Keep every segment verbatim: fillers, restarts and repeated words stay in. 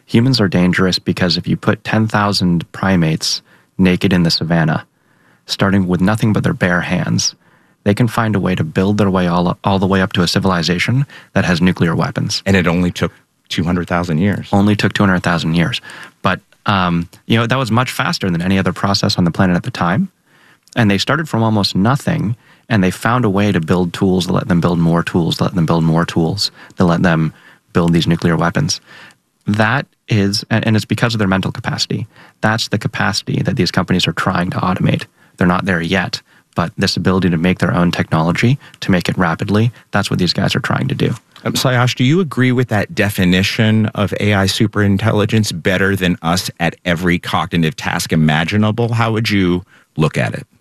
Humans are dangerous because if you put ten thousand primates naked in the savannah, starting with nothing but their bare hands, they can find a way to build their way all, all the way up to a civilization that has nuclear weapons. And it only took two hundred thousand years. Only took two hundred thousand years. But, um, you know, that was much faster than any other process on the planet at the time. And they started from almost nothing, and they found a way to build tools that let them build more tools, that let them build more tools, that let them build these nuclear weapons. That is, and it's because of their mental capacity. That's the capacity that these companies are trying to automate. They're not there yet, but this ability to make their own technology, to make it rapidly, that's what these guys are trying to do. Um, Sayash, do you agree with that definition of A I superintelligence, better than us at every cognitive task imaginable? How would you look at it?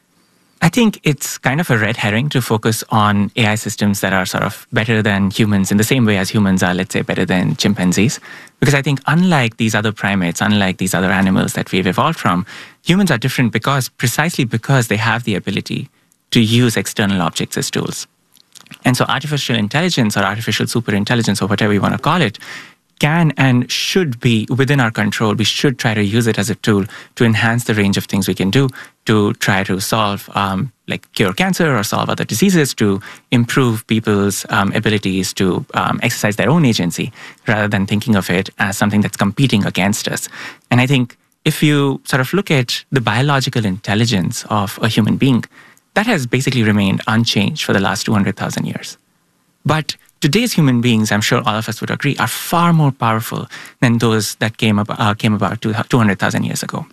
I think it's kind of a red herring to focus on A I systems that are sort of better than humans in the same way as humans are, let's say, better than chimpanzees. Because I think unlike these other primates, unlike these other animals that we've evolved from, humans are different because precisely because they have the ability to use external objects as tools. And so artificial intelligence or artificial superintelligence or whatever you want to call it can and should be within our control. We should try to use it as a tool to enhance the range of things we can do, to try to solve, um, like cure cancer or solve other diseases, to improve people's um, abilities to um, exercise their own agency, rather than thinking of it as something that's competing against us. And I think if you sort of look at the biological intelligence of a human being, that has basically remained unchanged for the last two hundred thousand years. But today's human beings, I'm sure all of us would agree, are far more powerful than those that came, ab- uh, came about two hundred thousand years ago.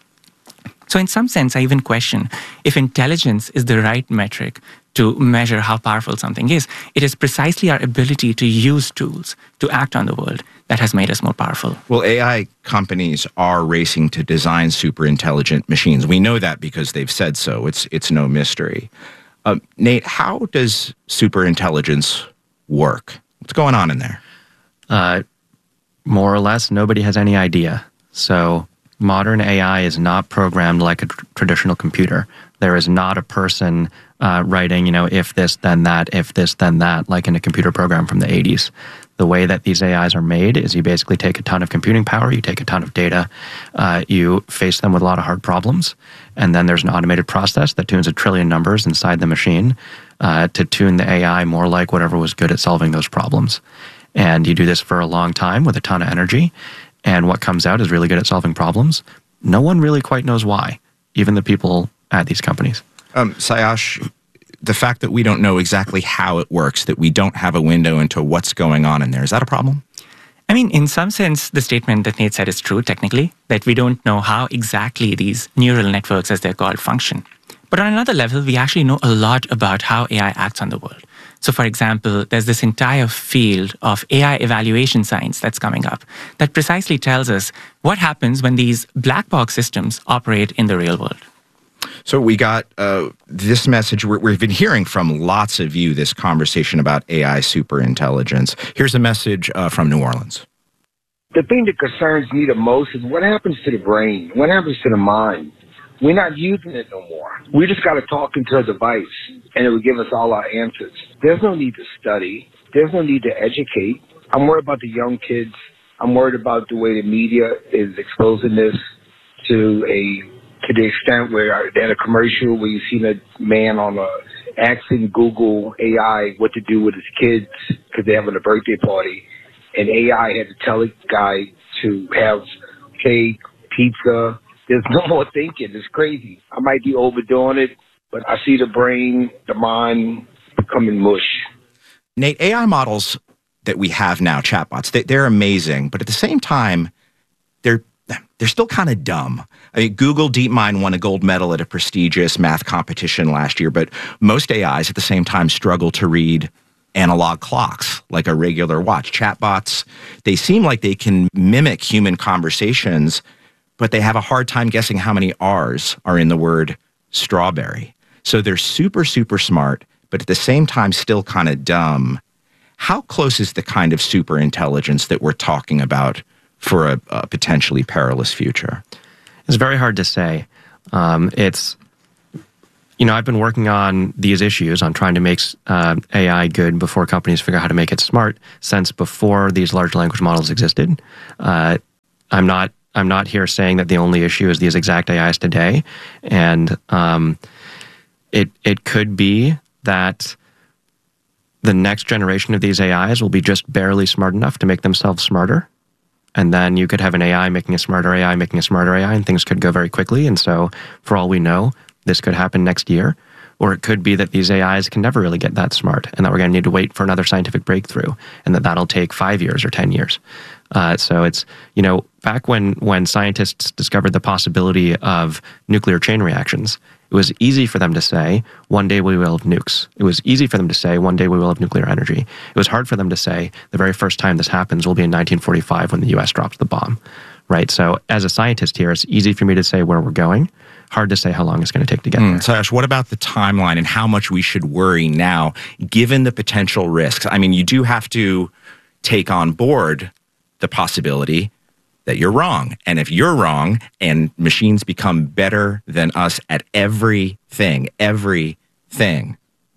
So in some sense, I even question if intelligence is the right metric to measure how powerful something is. It is precisely our ability to use tools to act on the world that has made us more powerful. Well, A I companies are racing to design super intelligent machines. We know that because they've said so. It's, it's no mystery. Uh, Nate, how does super intelligence work? What's going on in there? Uh, more or less, nobody has any idea. So modern A I is not programmed like a tr- traditional computer. There is not a person uh, writing, you know, if this, then that, if this, then that, like in a computer program from the eighties. The way that these A Is are made is you basically take a ton of computing power, you take a ton of data, uh, you face them with a lot of hard problems, and then there's an automated process that tunes a trillion numbers inside the machine uh, to tune the A I more like whatever was good at solving those problems. And you do this for a long time with a ton of energy, and what comes out is really good at solving problems. No one really quite knows why, even the people at these companies. Um, Sayash, the fact that we don't know exactly how it works, that we don't have a window into what's going on in there, is that a problem? I mean, in some sense, the statement that Nate said is true, technically, that we don't know how exactly these neural networks, as they're called, function. But on another level, we actually know a lot about how A I acts on the world. So, for example, there's this entire field of A I evaluation science that's coming up that precisely tells us what happens when these black box systems operate in the real world. So we got uh, this message. We're, we've been hearing from lots of you this conversation about A I superintelligence. Here's a message uh, from New Orleans. The thing that concerns me the most is what happens to the brain? What happens to the mind? We're not using it no more. We just got to talk into a device, and it will give us all our answers. There's no need to study. There's no need to educate. I'm worried about the young kids. I'm worried about the way the media is exposing this to a to the extent where they had a commercial where you see a man on a asking Google A I what to do with his kids because they're having a birthday party, and A I had to tell a guy to have cake, pizza. There's no more thinking. It's crazy. I might be overdoing it, but I see the brain, the mind becoming mush. Nate, A I models that we have now, chatbots, they, they're amazing, but at the same time, they're they're still kind of dumb. I mean, Google DeepMind won a gold medal at a prestigious math competition last year, but most A Is at the same time struggle to read analog clocks like a regular watch. Chatbots, they seem like they can mimic human conversations, but they have a hard time guessing how many R's are in the word strawberry. So they're super, super smart, but at the same time still kind of dumb. How close is the kind of super intelligence that we're talking about for a, a potentially perilous future? It's very hard to say. Um, it's, you know, I've been working on these issues, on trying to make uh, A I good before companies figure out how to make it smart, since before these large language models existed. Uh, I'm not I'm not here saying that the only issue is these exact A Is today, and um, it it could be that the next generation of these A Is will be just barely smart enough to make themselves smarter. And then you could have an A I making a smarter A I, making a smarter A I, and things could go very quickly. And so for all we know, this could happen next year. Or it could be that these A Is can never really get that smart and that we're going to need to wait for another scientific breakthrough and that that'll take five years or ten years. Uh, so it's, you know, back when, when scientists discovered the possibility of nuclear chain reactions, it was easy for them to say, one day we will have nukes. It was easy for them to say, one day we will have nuclear energy. It was hard for them to say, the very first time this happens will be in nineteen forty-five when the U S drops the bomb, right? So as a scientist here, it's easy for me to say where we're going. Hard to say how long it's going to take to get mm, there. So Ash, what about the timeline and how much we should worry now, given the potential risks? I mean, you do have to take on board the possibility that you're wrong. And if you're wrong and machines become better than us at everything, everything,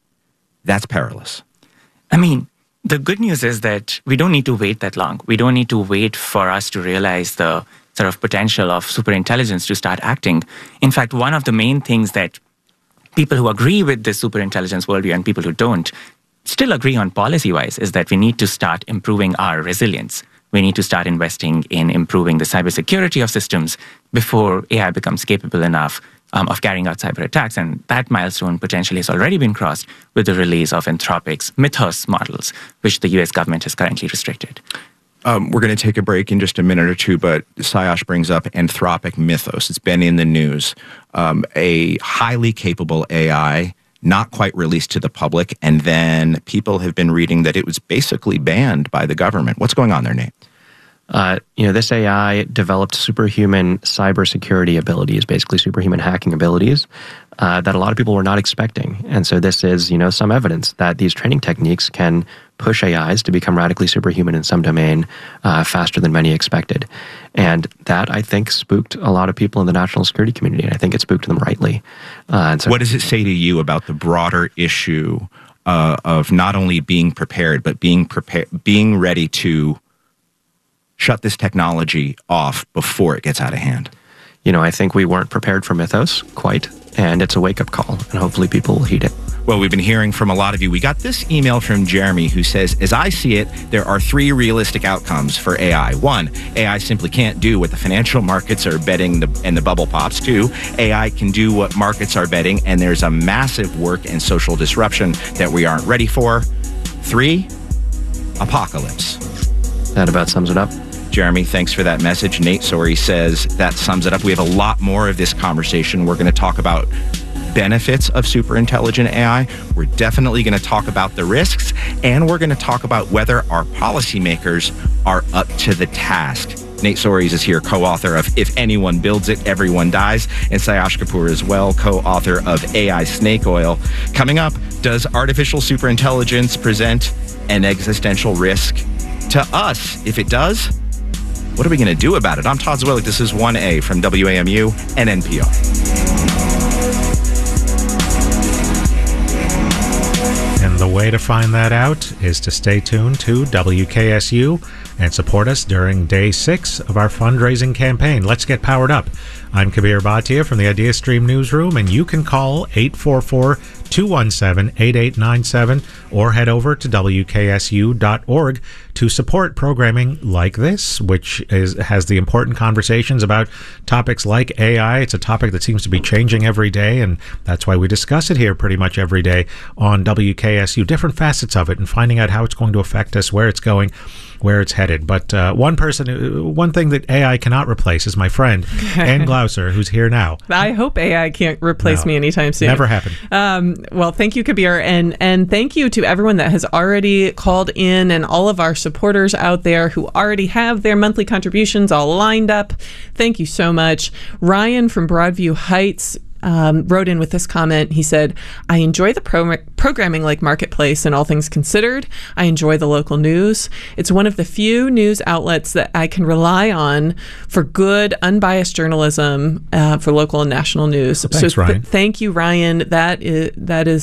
that's perilous. I mean, the good news is that we don't need to wait that long. We don't need to wait for us to realize the sort of potential of superintelligence to start acting. In fact, one of the main things that people who agree with this superintelligence worldview and people who don't still agree on policy-wise is that we need to start improving our resilience. We need to start investing in improving the cybersecurity of systems before A I becomes capable enough um, of carrying out cyber attacks. And that milestone potentially has already been crossed with the release of Anthropic's Mythos models, which the U S government has currently restricted. Um, we're going to take a break in just a minute or two, but Sayash brings up Anthropic Mythos. It's been in the news. Um, a highly capable A I, not quite released to the public, and then people have been reading that it was basically banned by the government. What's going on there, Nate? Uh, you know, this A I developed superhuman cybersecurity abilities, basically superhuman hacking abilities, uh, that a lot of people were not expecting. And so this is, you know, some evidence that these training techniques can push A Is to become radically superhuman in some domain uh, faster than many expected. And that, I think, spooked a lot of people in the national security community, and I think it spooked them rightly. Uh, and so, what does it say to you about the broader issue uh, of not only being prepared, but being prepared, being ready to shut this technology off before it gets out of hand? You know, I think we weren't prepared for Mythos quite, and it's a wake-up call, and hopefully people will heed it. Well, we've been hearing from a lot of you. We got this email from Jeremy who says, as I see it, there are three realistic outcomes for A I. One, A I simply can't do what the financial markets are betting the, and the bubble pops. Two, A I can do what markets are betting, and there's a massive work and social disruption that we aren't ready for. Three, apocalypse. That about sums it up. Jeremy, thanks for that message. Nate Sorey says that sums it up. We have a lot more of this conversation. We're going to talk about benefits of superintelligent A I. We're definitely going to talk about the risks, and we're going to talk about whether our policymakers are up to the task. Nate Soares is here, co-author of If Anyone Builds It, Everyone Dies, and Sayash Kapoor as well, co-author of A I Snake Oil. Coming up, does artificial superintelligence present an existential risk to us? If it does, what are we going to do about it? I'm Todd Zwillig. This is one A from W A M U and N P R. And the way to find that out is to stay tuned to W K S U and support us during day six of our fundraising campaign. Let's get powered up. I'm Kabir Bhatia from the IdeaStream Newsroom, and you can call eight four four, two one seven, eight eight nine seven or head over to W K S U dot org to support programming like this, which is has the important conversations about topics like A I. It's a topic that seems to be changing every day, and that's why we discuss it here pretty much every day on W K S U, different facets of it, and finding out how it's going to affect us, where it's going, where it's headed. But uh, one person, one thing that A I cannot replace is my friend, Ann Glauser, who's here now. I hope A I can't replace No, me anytime soon. Never happened. Um, well, thank you, Kabir, and and thank you to everyone that has already called in, and all of our supporters out there who already have their monthly contributions all lined up. Thank you so much. Ryan from Broadview Heights Um, wrote in with this comment. He said, I enjoy the pro- programming like Marketplace and All Things Considered. I enjoy the local news. It's one of the few news outlets that I can rely on for good, unbiased journalism uh, for local and national news. Well, thanks, so th- Ryan. thank you, Ryan. That is, that is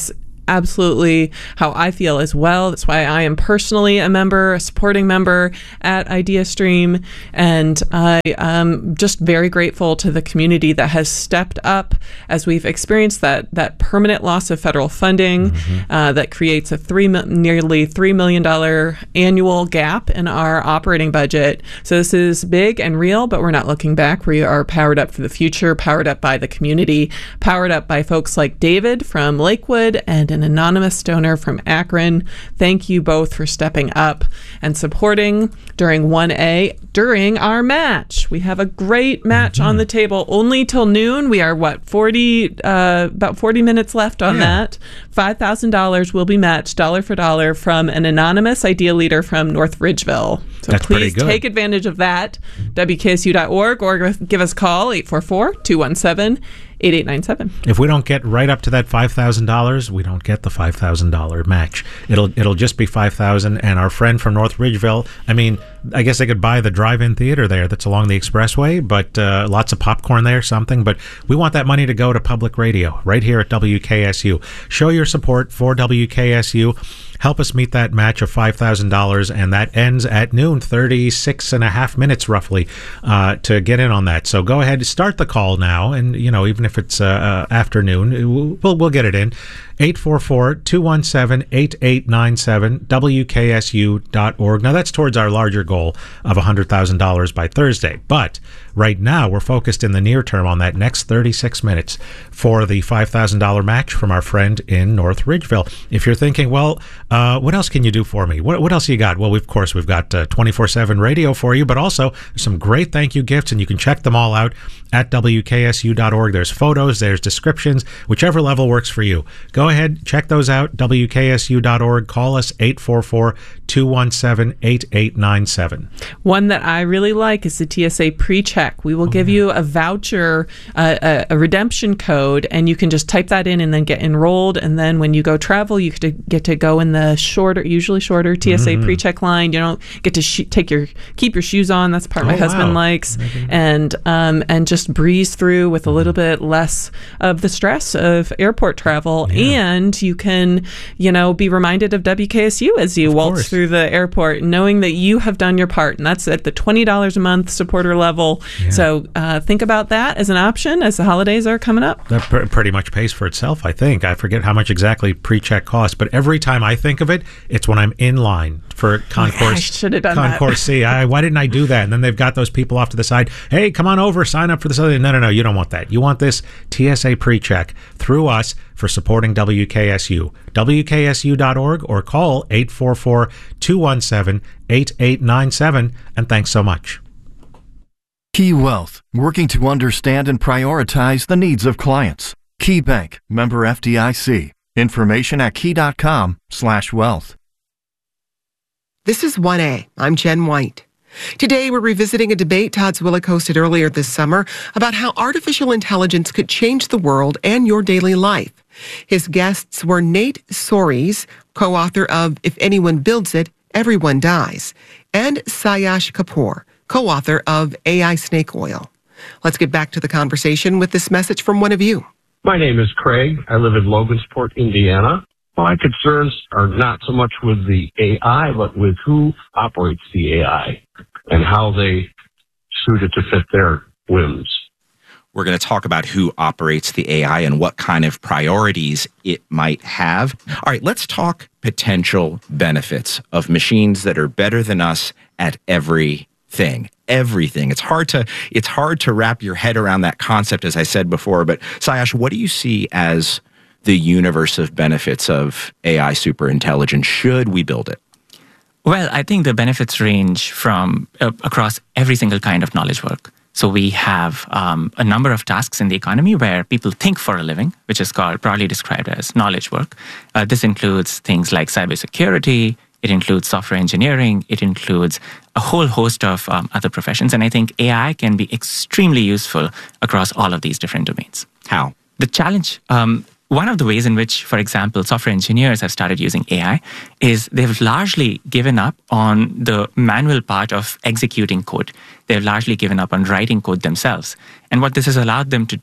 absolutely how I feel as well. That's why I am personally a member, a supporting member at IdeaStream. And I am just very grateful to the community that has stepped up as we've experienced that that permanent loss of federal funding mm-hmm. uh, that creates a three nearly three million dollars annual gap in our operating budget. So this is big and real, but we're not looking back. We are powered up for the future, powered up by the community, powered up by folks like David from Lakewood and an anonymous donor from Akron. Thank you both for stepping up and supporting during one A during our match. We have a great match mm-hmm. on the table only till noon. We are what forty uh, about forty minutes left on yeah. that. five thousand dollars will be matched dollar for dollar from an anonymous idea leader from North Ridgeville. So That's please take advantage of that. W K S U dot org or give us a call eight four four, two one seven, eight eight nine seven. If we don't get right up to that five thousand dollars, we don't get the five thousand dollars match. It'll it'll just be five thousand dollars. And our friend from North Ridgeville, I mean, I guess they could buy the drive-in theater there that's along the expressway, but uh, lots of popcorn there, something. But we want that money to go to public radio right here at W K S U. Show your support for W K S U. Help us meet that match of five thousand dollars, and that ends at noon, thirty-six and a half minutes roughly uh, to get in on that. So go ahead, start the call now, and, you know, even if it's uh, uh, afternoon, we'll, we'll get it in. eight four four, two one seven, eight eight nine seven, W K S U dot org. Now, that's towards our larger goal of one hundred thousand dollars by Thursday. But right now, we're focused in the near term on that next thirty-six minutes for the five thousand dollars match from our friend in North Ridgeville. If you're thinking, well, uh, what else can you do for me? What, what else you got? Well, of course, we've got uh, twenty-four seven radio for you, but also some great thank you gifts, and you can check them all out at W K S U dot org. There's photos, there's descriptions, whichever level works for you. Go ahead, check those out, W K S U dot org. Call us, eight four four, two one seven, eight eight nine seven. One that I really like is the T S A PreCheck. We will oh, give yeah. you a voucher, uh, a, a redemption code, and you can just type that in and then get enrolled. And then when you go travel, you get to go in the shorter, usually shorter T S A mm-hmm. PreCheck line. You don't get to sh- take your keep your shoes on. That's the part oh, my husband wow. likes, mm-hmm. and um, and just breeze through with a little bit less of the stress of airport travel. Yeah. And you can, you know, be reminded of W K S U as you of waltz course. through the airport, knowing that you have done your part. And that's at the twenty dollars a month supporter level. Yeah. So uh, think about that as an option as the holidays are coming up. That pr- pretty much pays for itself, I think. I forget how much exactly PreCheck costs, but every time I think of it, it's when I'm in line for Concourse, I should have done Concourse that. C. I, why didn't I do that? And then they've got those people off to the side. Hey, come on over, sign up for this other. No, no, no, you don't want that. You want this T S A PreCheck through us for supporting W K S U. W K S U dot org or call eight four four, two one seven, eight eight nine seven. And thanks so much. Key Wealth, working to understand and prioritize the needs of clients. Key Bank, member F D I C. Information at key.com slash wealth. This is one A. I'm Jen White. Today, we're revisiting a debate Todd Zwillich hosted earlier this summer about how artificial intelligence could change the world and your daily life. His guests were Nate Soares, co-author of If Anyone Builds It, Everyone Dies, and Sayash Kapoor, co-author of A I Snake Oil. Let's get back to the conversation with this message from one of you. My name is Craig. I live in Logansport, Indiana. My concerns are not so much with the A I, but with who operates the A I and how they suit it to fit their whims. We're going to talk about who operates the A I and what kind of priorities it might have. All right, let's talk potential benefits of machines that are better than us at everything. Everything. It's hard to it's hard to wrap your head around that concept, as I said before. But Sayash, what do you see as the universe of benefits of A I superintelligence? Should we build it? Well, I think the benefits range from uh, across every single kind of knowledge work. So we have um, a number of tasks in the economy where people think for a living, which is called broadly described as knowledge work. Uh, this includes things like cybersecurity. It includes software engineering. It includes a whole host of um, other professions. And I think A I can be extremely useful across all of these different domains. How? The challenge, um, one of the ways in which, for example, software engineers have started using A I is they've largely given up on the manual part of executing code. They've largely given up on writing code themselves. And what this has allowed them to do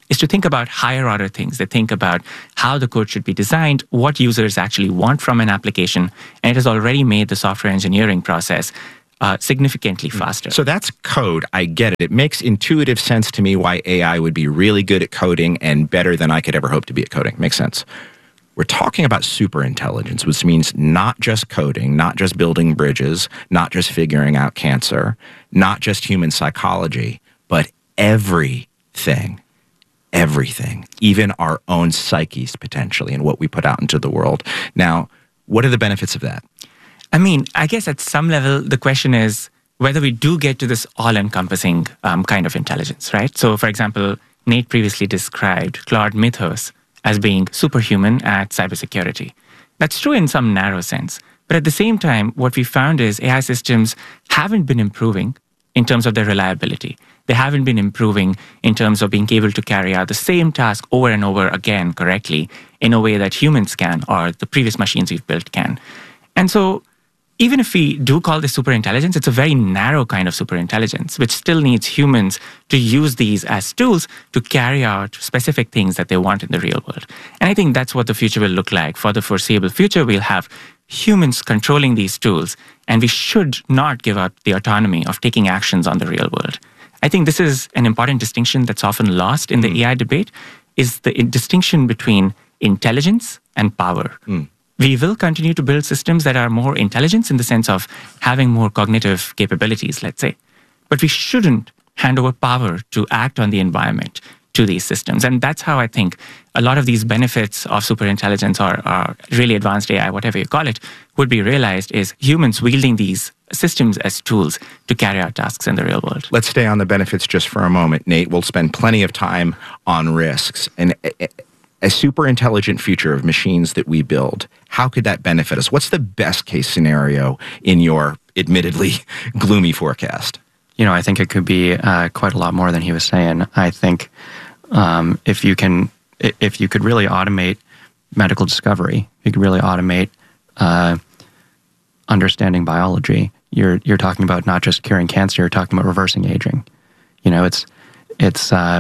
is to think about higher order things. They think about how the code should be designed, what users actually want from an application, and it has already made the software engineering process uh, significantly faster. So that's code. I get it. It makes intuitive sense to me why A I would be really good at coding and better than I could ever hope to be at coding. Makes sense. We're talking about superintelligence, which means not just coding, not just building bridges, not just figuring out cancer, not just human psychology, but everything, everything, even our own psyches potentially and what we put out into the world. Now, what are the benefits of that? I mean, I guess at some level, the question is whether we do get to this all-encompassing um, kind of intelligence, right? So, for example, Nate previously described Claude Mythos as being superhuman at cybersecurity. That's true in some narrow sense. But at the same time, what we found is A I systems haven't been improving in terms of their reliability. They haven't been improving in terms of being able to carry out the same task over and over again correctly in a way that humans can or the previous machines we've built can. And so even if we do call this superintelligence, it's a very narrow kind of superintelligence, which still needs humans to use these as tools to carry out specific things that they want in the real world. And I think that's what the future will look like. For the foreseeable future, we'll have humans controlling these tools, and we should not give up the autonomy of taking actions on the real world. I think this is an important distinction that's often lost in the A I debate, is the distinction between intelligence and power. Mm. We will continue to build systems that are more intelligent in the sense of having more cognitive capabilities, let's say. But we shouldn't hand over power to act on the environment to these systems. And that's how I think a lot of these benefits of superintelligence or, or really advanced A I, whatever you call it, would be realized is humans wielding these systems as tools to carry out tasks in the real world. Let's stay on the benefits just for a moment, Nate. We'll spend plenty of time on risks. And a super intelligent future of machines that we build, how could that benefit us? What's the best case scenario in your admittedly gloomy forecast? You know, I think it could be uh, quite a lot more than he was saying. I think um, if you can, if you could really automate medical discovery, you could really automate uh, understanding biology. You're you're talking about not just curing cancer. You're talking about reversing aging. You know, it's it's. Uh,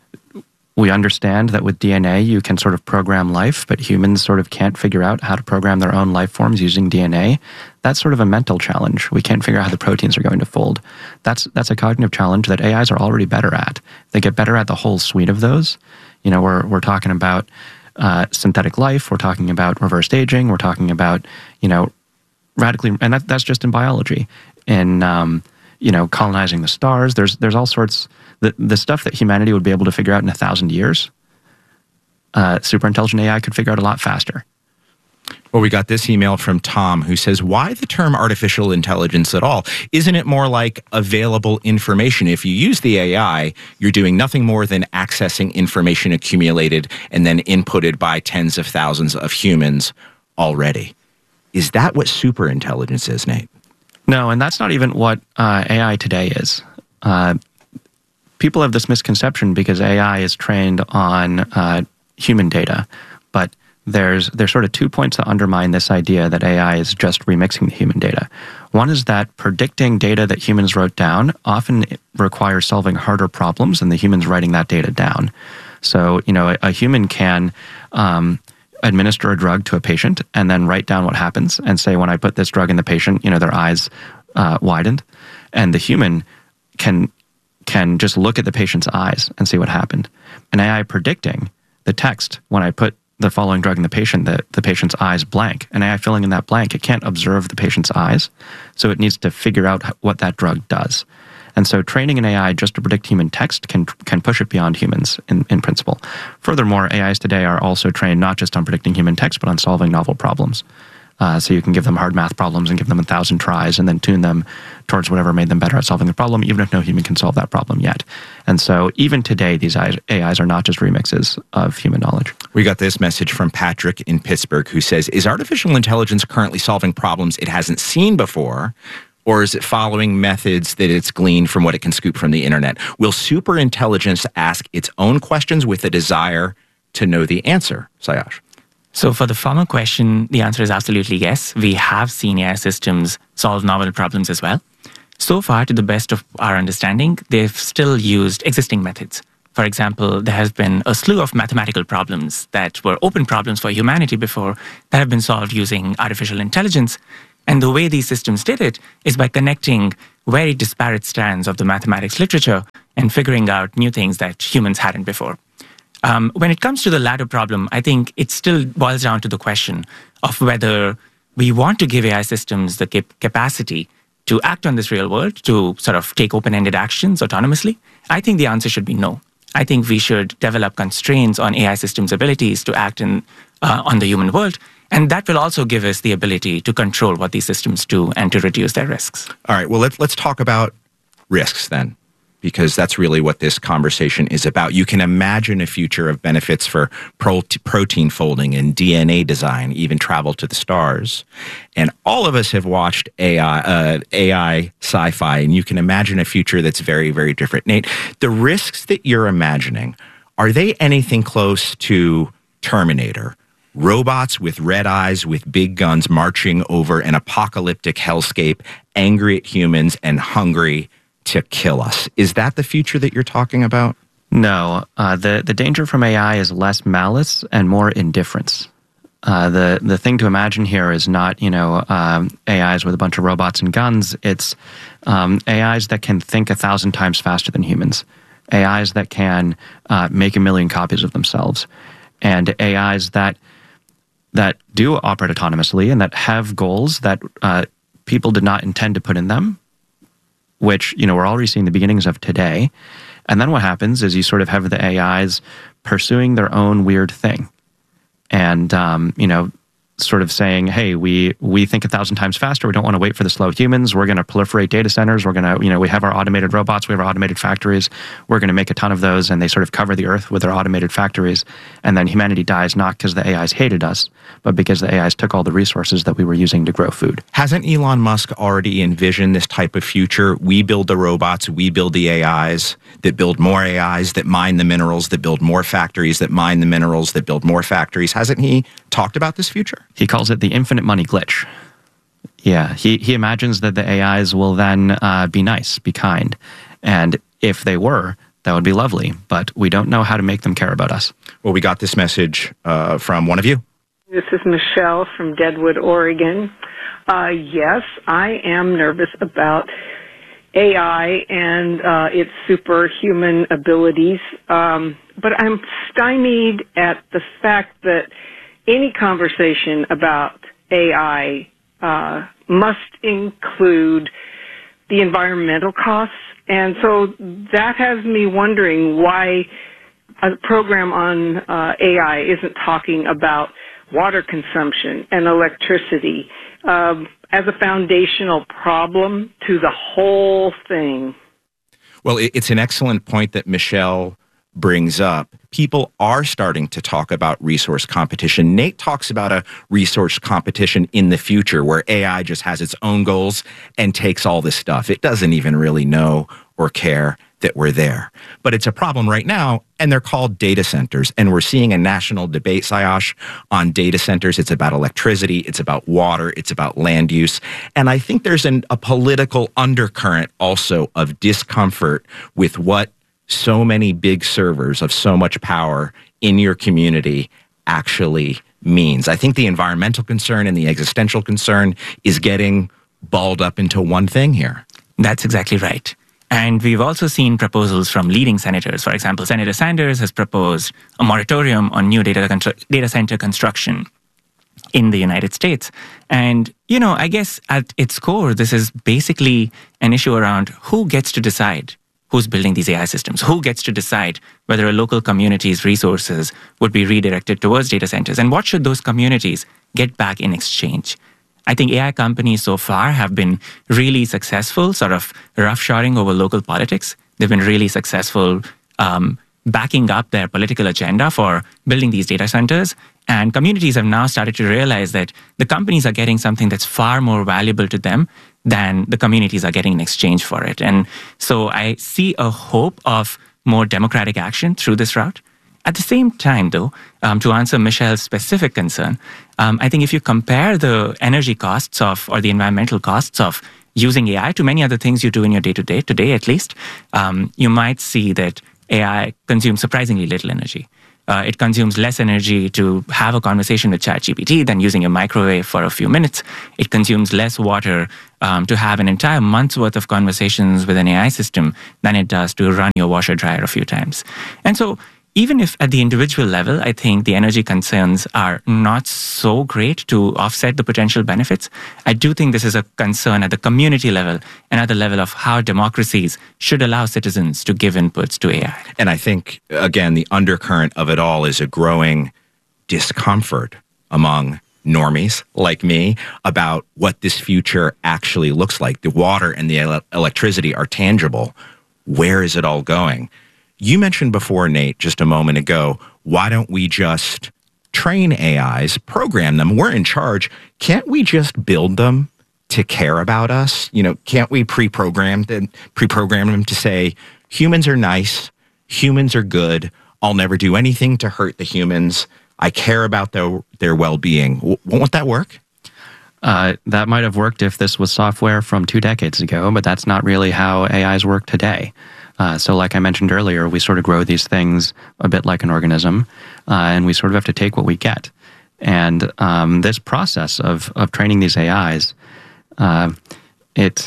We understand that with D N A, you can sort of program life, but humans sort of can't figure out how to program their own life forms using D N A. That's sort of a mental challenge. We can't figure out how the proteins are going to fold. That's that's a cognitive challenge that A Is are already better at. They get better at the whole suite of those. You know, we're we're talking about uh, synthetic life. We're talking about reversed aging. We're talking about, you know, radically, and that, that's just in biology. In um, you know, colonizing the stars. There's there's all sorts. The, the stuff that humanity would be able to figure out in a thousand years, uh, superintelligent A I could figure out a lot faster. Well, we got this email from Tom who says, why the term artificial intelligence at all? Isn't it more like available information? If you use the A I, you're doing nothing more than accessing information accumulated and then inputted by tens of thousands of humans already. Is that what superintelligence is, Nate? No, and that's not even what uh, A I today is. Uh, People have this misconception because A I is trained on uh, human data, but there's there's sort of two points that undermine this idea that A I is just remixing the human data. One is that predicting data that humans wrote down often requires solving harder problems than the humans writing that data down. So, you know, a, a human can um, administer a drug to a patient and then write down what happens and say, when I put this drug in the patient, you know, their eyes uh, widened, and the human can can just look at the patient's eyes and see what happened. An A I predicting the text, when I put the following drug in the patient, the, the patient's eyes blank. An A I filling in that blank, it can't observe the patient's eyes, so it needs to figure out what that drug does. And so training an A I just to predict human text can can push it beyond humans in, in principle. Furthermore, A Is today are also trained not just on predicting human text, but on solving novel problems. Uh, so you can give them hard math problems and give them a thousand tries and then tune them towards whatever made them better at solving the problem, even if no human can solve that problem yet. And so even today, these A Is are not just remixes of human knowledge. We got this message from Patrick in Pittsburgh who says, is artificial intelligence currently solving problems it hasn't seen before, or is it following methods that it's gleaned from what it can scoop from the internet? Will superintelligence ask its own questions with a desire to know the answer? Sayash. So for the former question, the answer is absolutely yes. We have seen A I systems solve novel problems as well. So far, to the best of our understanding, they've still used existing methods. For example, there has been a slew of mathematical problems that were open problems for humanity before that have been solved using artificial intelligence. And the way these systems did it is by connecting very disparate strands of the mathematics literature and figuring out new things that humans hadn't before. Um, when it comes to the latter problem, I think it still boils down to the question of whether we want to give A I systems the cap- capacity to act on this real world, to sort of take open-ended actions autonomously. I think the answer should be no. I think we should develop constraints on A I systems' abilities to act in, uh, on the human world, and that will also give us the ability to control what these systems do and to reduce their risks. All right, well, let's, let's talk about risks then, because that's really what this conversation is about. You can imagine a future of benefits for pro- protein folding and D N A design, even travel to the stars. And all of us have watched A I, uh, A I sci-fi, and you can imagine a future that's very, very different. Nate, the risks that you're imagining, are they anything close to Terminator? Robots with red eyes, with big guns marching over an apocalyptic hellscape, angry at humans and hungry to kill us. Is that the future that you're talking about? No. Uh, the, the danger from A I is less malice and more indifference. Uh, the, the thing to imagine here is not, you know, um, A Is with a bunch of robots and guns. It's um, A Is that can think a thousand times faster than humans. A Is that can uh, make a million copies of themselves. And A Is that that do operate autonomously and that have goals that uh, people did not intend to put in them, which, you know, we're already seeing the beginnings of today. And then what happens is you sort of have the A Is pursuing their own weird thing. And, um, you know, sort of saying, hey, we we think a thousand times faster. We don't want to wait for the slow humans. We're going to proliferate data centers. We're going to, you know, we have our automated robots. We have our automated factories. We're going to make a ton of those. And they sort of cover the earth with their automated factories. And then humanity dies not because the A Is hated us, but because the A Is took all the resources that we were using to grow food. Hasn't Elon Musk already envisioned this type of future? We build the robots, we build the A Is that build more A Is, that mine the minerals, that build more factories, that mine the minerals, that build more factories. Hasn't he talked about this future? He calls it the infinite money glitch. Yeah, he, he imagines that the A Is will then uh, be nice, be kind. And if they were, that would be lovely. But we don't know how to make them care about us. Well, we got this message uh, from one of you. This is Michelle from Deadwood, Oregon. Uh, yes, I am nervous about A I and uh, its superhuman abilities, um, but I'm stymied at the fact that any conversation about A I uh, must include the environmental costs, and so that has me wondering why a program on uh, A I isn't talking about water consumption and electricity um, as a foundational problem to the whole thing. Well, it's an excellent point that Michelle brings up. People are starting to talk about resource competition. Nate talks about a resource competition in the future where A I just has its own goals and takes all this stuff. It doesn't even really know or care that we're there. But it's a problem right now, and they're called data centers. And we're seeing a national debate, Sayash, on data centers. It's about electricity, it's about water, it's about land use. And I think there's an, a political undercurrent also of discomfort with what so many big servers of so much power in your community actually means. I think the environmental concern and the existential concern is getting balled up into one thing here. That's exactly right. And we've also seen proposals from leading senators. For example, Senator Sanders has proposed a moratorium on new data, constru- data center construction in the United States. And, you know, I guess at its core, this is basically an issue around who gets to decide who's building these A I systems, who gets to decide whether a local community's resources would be redirected towards data centers, and what should those communities get back in exchange. I think A I companies so far have been really successful, sort of roughshod over local politics. They've been really successful um, backing up their political agenda for building these data centers. And communities have now started to realize that the companies are getting something that's far more valuable to them than the communities are getting in exchange for it. And so I see a hope of more democratic action through this route. At the same time, though, um, to answer Michelle's specific concern, um, I think if you compare the energy costs of, or the environmental costs of using A I to many other things you do in your day-to-day, today at least, um, you might see that A I consumes surprisingly little energy. Uh, it consumes less energy to have a conversation with ChatGPT than using a microwave for a few minutes. It consumes less water um, to have an entire month's worth of conversations with an A I system than it does to run your washer dryer a few times. And so even if at the individual level, I think the energy concerns are not so great to offset the potential benefits, I do think this is a concern at the community level and at the level of how democracies should allow citizens to give inputs to A I. And I think, again, the undercurrent of it all is a growing discomfort among normies like me about what this future actually looks like. The water and the ele- electricity are tangible. Where is it all going? You mentioned before, Nate, just a moment ago, why don't we just train A Is, program them? We're in charge. Can't we just build them to care about us? You know, can't we pre-program them, pre-program them to say, humans are nice, humans are good, I'll never do anything to hurt the humans, I care about their, their well-being. W- won't that work? Uh, that might have worked if this was software from two decades ago, but that's not really how A Is work today. Uh, so like I mentioned earlier, we sort of grow these things a bit like an organism, uh, and we sort of have to take what we get. And um, this process of, of training these A Is, uh, it,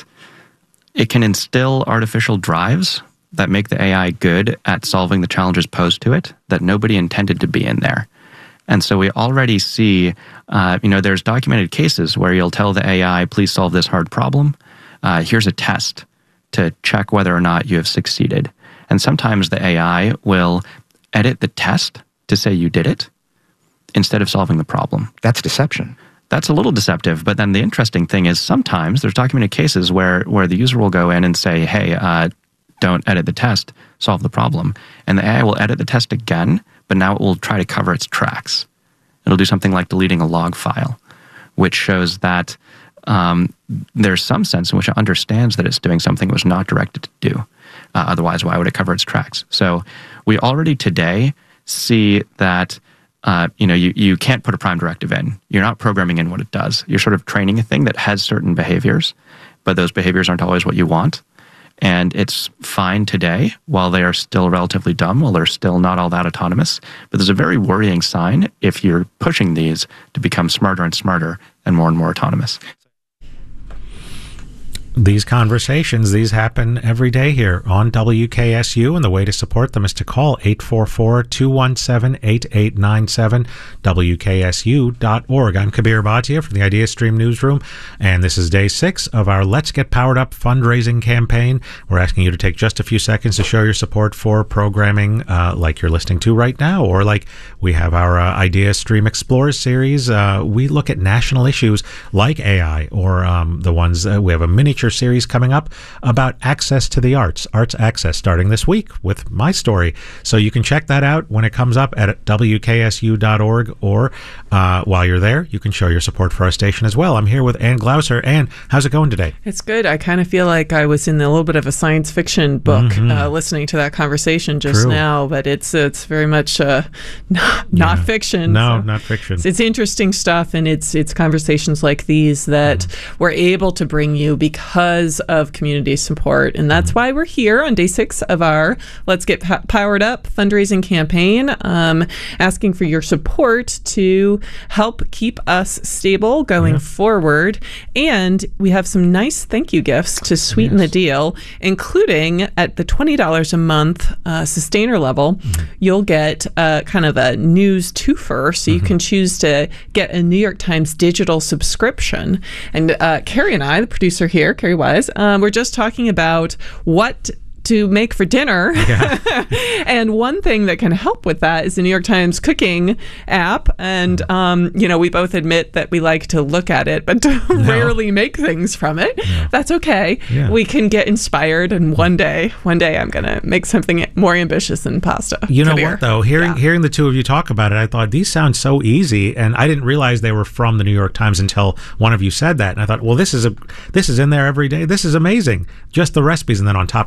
it can instill artificial drives that make the A I good at solving the challenges posed to it that nobody intended to be in there. And so we already see, uh, you know, there's documented cases where you'll tell the A I, please solve this hard problem. Uh, here's a test to check whether or not you have succeeded. And sometimes the A I will edit the test to say you did it instead of solving the problem. That's deception. That's a little deceptive, but then the interesting thing is sometimes there's documented cases where, where the user will go in and say, hey, uh, don't edit the test, solve the problem. And the A I will edit the test again, but now it will try to cover its tracks. It'll do something like deleting a log file, which shows that Um, there's some sense in which it understands that it's doing something it was not directed to do. Uh, otherwise, why would it cover its tracks? So we already today see that uh, you know you, you can't put a prime directive in. You're not programming in what it does. You're sort of training a thing that has certain behaviors, but those behaviors aren't always what you want. And it's fine today while they are still relatively dumb, while they're still not all that autonomous. But there's a very worrying sign if you're pushing these to become smarter and smarter and more and more autonomous. These conversations, these happen every day here on W K S U, and the way to support them is to call eight four four, two one seven, eight eight nine seven, W K S U dot org. I'm Kabir Bhatia from the IdeaStream Newsroom, and this is day six of our Let's Get Powered Up fundraising campaign. We're asking you to take just a few seconds to show your support for programming uh, like you're listening to right now, or like we have our uh, IdeaStream Explorers series. Uh, we look at national issues like A I, or um, the ones, uh, we have a miniature series coming up about access to the arts, arts access, starting this week with my story. So you can check that out when it comes up at W K S U dot org, or uh, while you're there, you can show your support for our station as well. I'm here with Ann Glauser. Ann, how's it going today? It's good. I kind of feel like I was in a little bit of a science fiction book mm-hmm. uh, listening to that conversation just True. now, but it's it's very much uh, not, not yeah. fiction. No, so not fiction. It's, it's interesting stuff, and it's it's conversations like these that mm. we're able to bring you because of community support. And that's why we're here on day six of our Let's Get Powered Up fundraising campaign, um, asking for your support to help keep us stable going yeah. forward. And we have some nice thank you gifts to sweeten yes. the deal, including at the twenty dollars a month uh, sustainer level, mm-hmm. you'll get uh, kind of a news twofer. So mm-hmm. you can choose to get a New York Times digital subscription. And uh, Carrie and I, the producer here, Carrie Wise, um, we're just talking about what to make for dinner. Yeah. And one thing that can help with that is the New York Times cooking app. And, um, you know, we both admit that we like to look at it, but no. rarely make things from it. No. That's okay. Yeah. We can get inspired. And one day, one day I'm going to make something more ambitious than pasta. You know Kabir. what, though? Hearing yeah. hearing the two of you talk about it, I thought, these sound so easy. And I didn't realize they were from the New York Times until one of you said that. And I thought, well, this is a this is in there every day. This is amazing. Just the recipes. And then on top of that, you get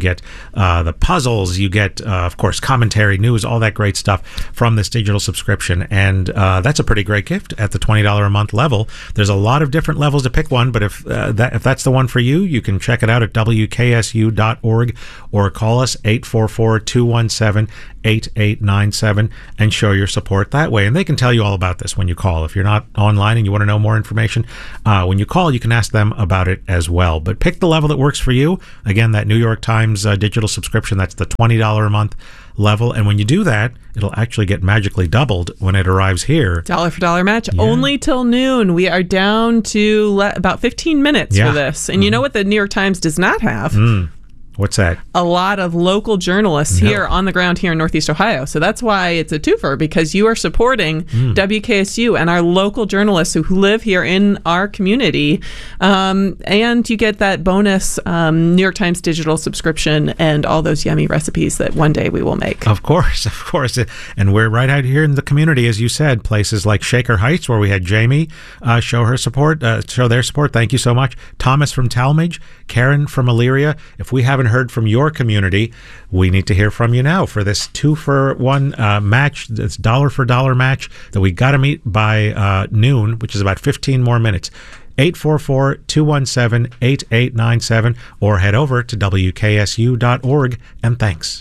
get uh, the puzzles, you get, uh, of course, commentary, news, all that great stuff from this digital subscription. And uh, that's a pretty great gift at the twenty dollars a month level. There's a lot of different levels to pick one, but if uh, that if that's the one for you, you can check it out at W K S U dot org or call us eight four four, two one seven, eight eight nine seven and show your support that way. And they can tell you all about this when you call. If you're not online and you want to know more information, uh, when you call, you can ask them about it as well. But pick the level that works for you. Again, that New York Times uh, digital subscription, that's the twenty dollars a month level. And when you do that, it'll actually get magically doubled when it arrives here. Dollar for dollar match, Yeah. only till noon. We are down to le- about fifteen minutes Yeah. for this. And mm. you know what the New York Times does not have? Mm. What's that? A lot of local journalists No. here on the ground here in Northeast Ohio. So that's why it's a twofer, because you are supporting Mm. W K S U and our local journalists who live here in our community. Um, and you get that bonus um, New York Times digital subscription and all those yummy recipes that one day we will make. Of course, of course. And we're right out here in the community, as you said, places like Shaker Heights, where we had Jamie uh, show her support, uh, show their support. Thank you so much. Thomas from Talmadge, Karen from Elyria. If we haven't heard from your community, we need to hear from you now for this two for one uh, match, this dollar for dollar match that we got to meet by uh, noon, which is about fifteen more minutes. eight four four, two one seven, eight eight nine seven or head over to W K S U dot org, and thanks.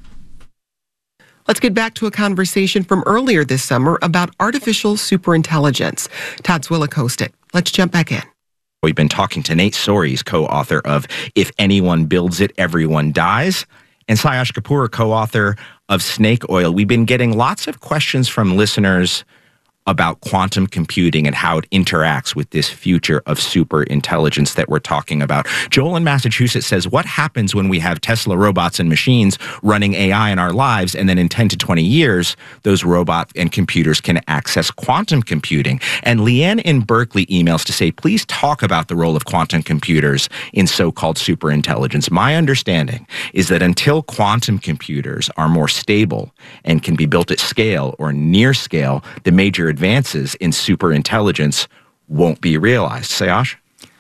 Let's get back to a conversation from earlier this summer about artificial superintelligence. Todd Zwillich hosted. Let's jump back in. We've been talking to Nate Soares, co-author of If Anyone Builds It, Everyone Dies, and Sayash Kapoor, co-author of Snake Oil. We've been getting lots of questions from listeners about quantum computing and how it interacts with this future of super intelligence that we're talking about. Joel in Massachusetts says, what happens when we have Tesla robots and machines running A I in our lives, and then in ten to twenty years, those robots and computers can access quantum computing? And Leanne in Berkeley emails to say, please talk about the role of quantum computers in so-called superintelligence. My understanding is that until quantum computers are more stable and can be built at scale or near scale, the major advances in superintelligence won't be realized. Sayash?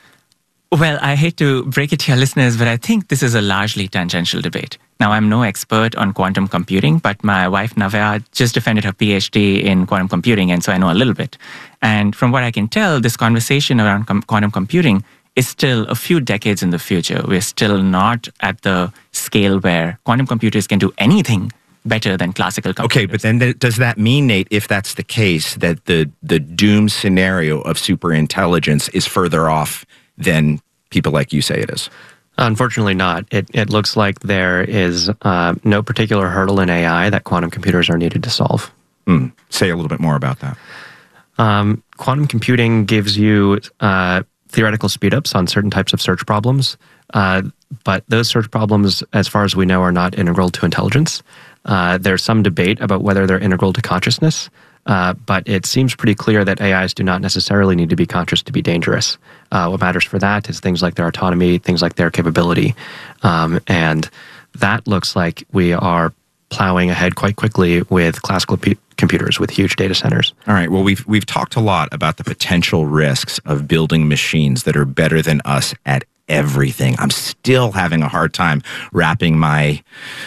Well, I hate to break it to your listeners, but I think this is a largely tangential debate. Now, I'm no expert on quantum computing, but my wife, Navya, just defended her PhD in quantum computing, and so I know a little bit. And from what I can tell, this conversation around com- quantum computing is still a few decades in the future. We're still not at the scale where quantum computers can do anything better than classical computers. Okay, but then th- does that mean, Nate, if that's the case, that the, the doom scenario of superintelligence is further off than people like you say it is? Unfortunately not. It, it looks like there is uh, no particular hurdle in A I that quantum computers are needed to solve. Mm. Say a little bit more about that. Um, quantum computing gives you uh, theoretical speedups on certain types of search problems, uh, but those search problems, as far as we know, are not integral to intelligence. Uh, there's some debate about whether they're integral to consciousness, uh, but it seems pretty clear that A Is do not necessarily need to be conscious to be dangerous. Uh, what matters for that is things like their autonomy, things like their capability, um, and that looks like we are plowing ahead quite quickly with classical p- computers with huge data centers. All right. Well, we've we've talked a lot about the potential risks of building machines that are better than us at everything. I'm still having a hard time wrapping my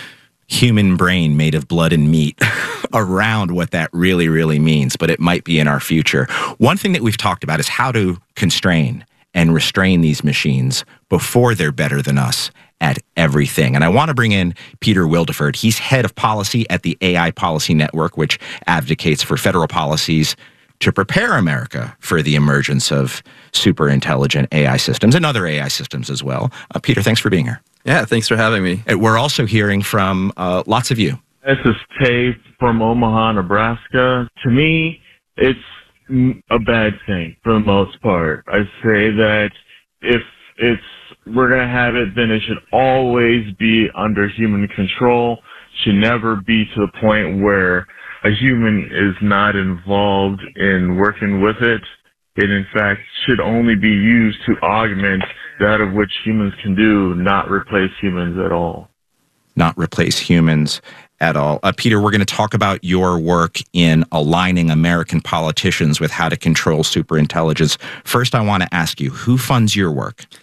human brain made of blood and meat around what that really, really means, but it might be in our future. One thing that we've talked about is how to constrain and restrain these machines before they're better than us at everything. And I want to bring in Peter Wildeford. He's head of policy at the A I Policy Network, which advocates for federal policies to prepare America for the emergence of super intelligent A I systems and other A I systems as well. Uh, Peter, thanks for being here. Yeah, thanks for having me. And we're also hearing from uh, lots of you. This is Tay from Omaha, Nebraska. To me, it's a bad thing for the most part. I say that if it's we're going to have it, then it should always be under human control. Should never be to the point where a human is not involved in working with it. It, in fact, should only be used to augment that of which humans can do, not replace humans at all. Not replace humans at all. Uh, Peter, we're going to talk about your work in aligning American politicians with how to control superintelligence. First, I want to ask you, who funds your work?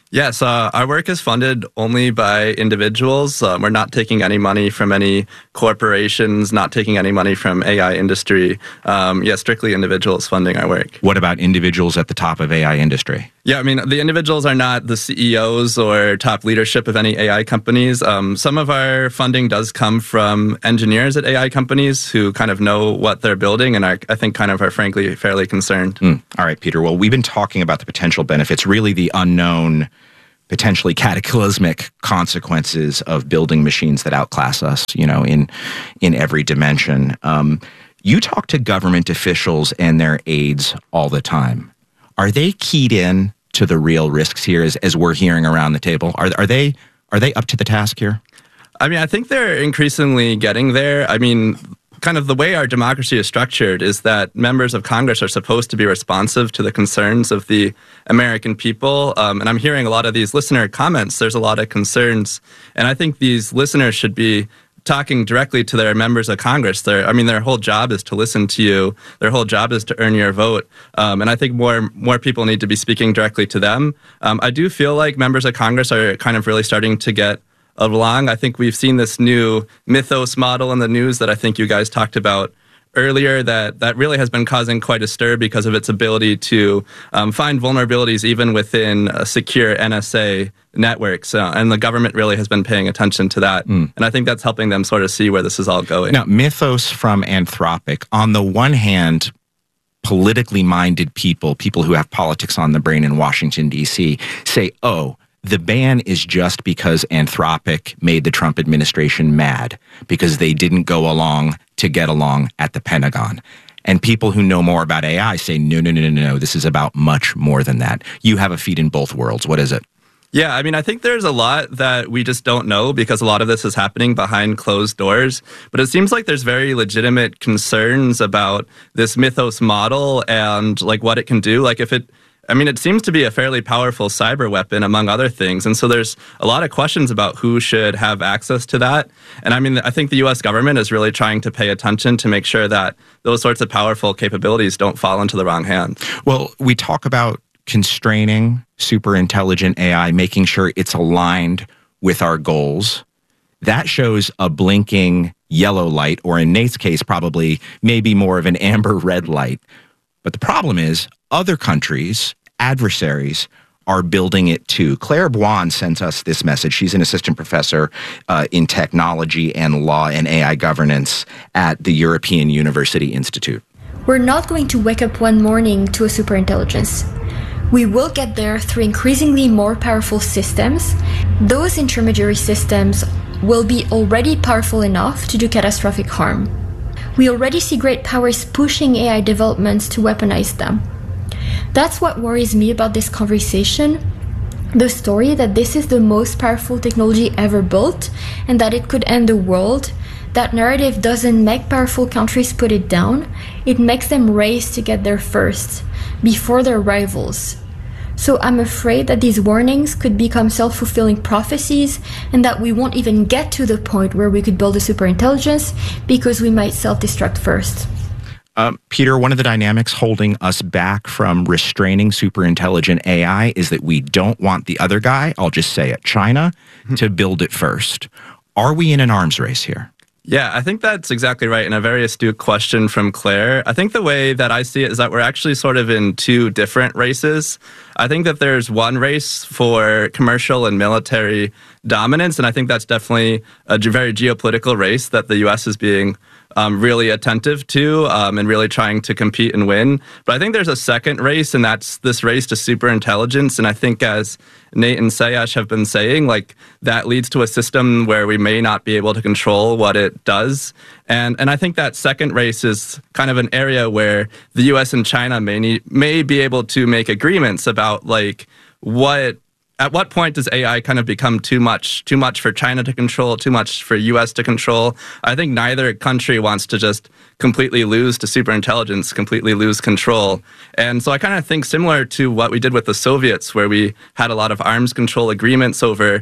Yes, uh, our work is funded only by individuals. Um, we're not taking any money from any corporations, not taking any money from A I industry. Um, yeah, strictly individuals funding our work. What about individuals at the top of A I industry? Yeah, I mean, the individuals are not the C E Os or top leadership of any A I companies. Um, some of our funding does come from engineers at A I companies who kind of know what they're building and are, I think, kind of are frankly fairly concerned. Mm. All right, Peter. Well, we've been talking about the potential benefits, really the unknown, potentially cataclysmic consequences of building machines that outclass us, you know, in in every dimension. Um, you talk to government officials and their aides all the time. Are they keyed in to the real risks here as, as we're hearing around the table? Are are they are they up to the task here? I mean, I think they're increasingly getting there. I mean, kind of the way our democracy is structured is that members of Congress are supposed to be responsive to the concerns of the American people. Um, and I'm hearing a lot of these listener comments. There's a lot of concerns. And I think these listeners should be talking directly to their members of Congress. Their, I mean, their whole job is to listen to you. Their whole job is to earn your vote. Um, and I think more more people need to be speaking directly to them. Um, I do feel like members of Congress are kind of really starting to get along. I think we've seen this new mythos model in the news that I think you guys talked about earlier that, that really has been causing quite a stir because of its ability to um, find vulnerabilities even within a secure N S A networks. Uh, and the government really has been paying attention to that. Mm. And I think that's helping them sort of see where this is all going. Now, mythos from Anthropic, on the one hand, politically minded people, people who have politics on the brain in Washington, D C, say, oh, the ban is just because Anthropic made the Trump administration mad because they didn't go along to get along at the Pentagon. And people who know more about A I say, no, no, no, no, no, this is about much more than that. You have a feet in both worlds. What is it? Yeah, I mean, I think there's a lot that we just don't know because a lot of this is happening behind closed doors. But it seems like there's very legitimate concerns about this mythos model and like what it can do. Like if it I mean, it seems to be a fairly powerful cyber weapon, among other things. And so there's a lot of questions about who should have access to that. And I mean, I think the U S government is really trying to pay attention to make sure that those sorts of powerful capabilities don't fall into the wrong hands. Well, we talk about constraining super intelligent A I, making sure it's aligned with our goals. That shows a blinking yellow light, or in Nate's case, probably maybe more of an amber red light. But the problem is other countries, adversaries, are building it too. Claire Buon sent us this message. She's an assistant professor uh, in technology and law and A I governance at the European University Institute. We're not going to wake up one morning to a superintelligence. We will get there through increasingly more powerful systems. Those intermediary systems will be already powerful enough to do catastrophic harm. We already see great powers pushing A I developments to weaponize them. That's what worries me about this conversation. The story that this is the most powerful technology ever built and that it could end the world. That narrative doesn't make powerful countries put it down. It makes them race to get there first, before their rivals. So I'm afraid that these warnings could become self-fulfilling prophecies and that we won't even get to the point where we could build a superintelligence because we might self-destruct first. Um, Peter, one of the dynamics holding us back from restraining superintelligent A I is that we don't want the other guy, I'll just say it, China, mm-hmm. to build it first. Are we in an arms race here? Yeah, I think that's exactly right, and a very astute question from Claire. I think the way that I see it is that we're actually sort of in two different races. I think that there's one race for commercial and military dominance, and I think that's definitely a very geopolitical race that the U S is being um, really attentive to um, and really trying to compete and win. But I think there's a second race, and that's this race to superintelligence, and I think as Nate and Sayesh have been saying, like that leads to a system where we may not be able to control what it does. And and I think that second race is kind of an area where the U S and China may need, may be able to make agreements about like what at what point does A I kind of become too much, too much for China to control, too much for U S to control? I think neither country wants to just completely lose to superintelligence, completely lose control. And so I kind of think similar to what we did with the Soviets, where we had a lot of arms control agreements over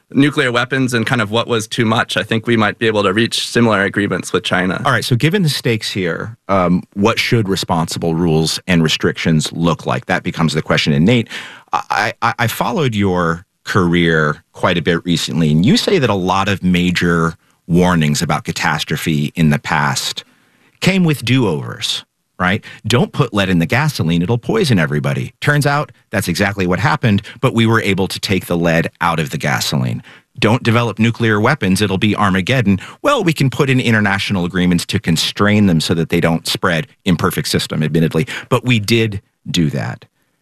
nuclear weapons and kind of what was too much, I think we might be able to reach similar agreements with China. All right, so given the stakes here, um, what should responsible rules and restrictions look like? That becomes the question. And Nate, I, I, I followed your career quite a bit recently, and you say that a lot of major warnings about catastrophe in the past came with do-overs, right? Don't put lead in the gasoline, it'll poison everybody. Turns out that's exactly what happened, but we were able to take the lead out of the gasoline. Don't develop nuclear weapons, it'll be Armageddon. Well, we can put in international agreements to constrain them so that they don't spread. Imperfect system, admittedly, but we did do that.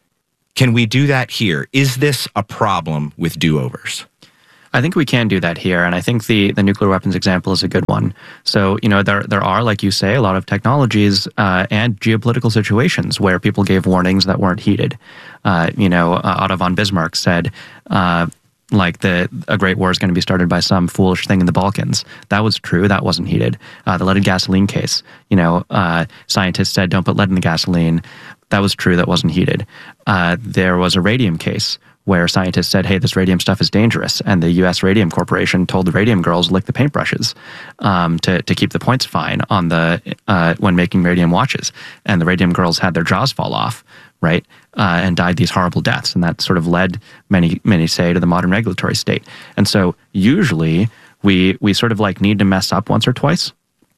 Can we do that here? Is this a problem with do-overs? I think we can do that here, and I think the, the nuclear weapons example is a good one. So, you know, there there are, like you say, a lot of technologies uh, and geopolitical situations where people gave warnings that weren't heeded. Uh, you know, uh, Otto von Bismarck said, uh, like, the a great war is going to be started by some foolish thing in the Balkans. That was true. That wasn't heeded. Uh, the leaded gasoline case, you know, uh, scientists said, don't put lead in the gasoline. That was true. That wasn't heeded. Uh, there was a radium case where scientists said, hey, this radium stuff is dangerous. And the U S Radium Corporation told the radium girls, lick the paintbrushes um, to, to keep the points fine on the uh, when making radium watches. And the radium girls had their jaws fall off, right, uh, and died these horrible deaths. And that sort of led, many, many say, to the modern regulatory state. And so usually we, we sort of like need to mess up once or twice